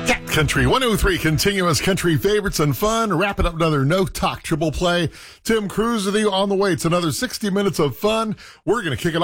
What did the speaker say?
Cat Country 103 continuous country favorites and fun. Wrapping up another No Talk Triple Play. Tim Cruise with you on the way. It's another 60 minutes of fun. We're going to kick it